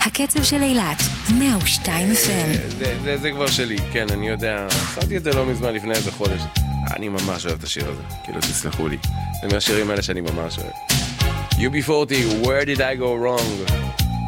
הקצב של אילת, 102 FM. זה כבר שלי, כן, אני יודע. שמתי את זה לא מזמן, לפני איזה חודש. אני ממש אוהב את השיר הזה, כאילו תסלחו לי. זה מהשירים האלה שאני ממש אוהב. UB40, Where Did I Go Wrong?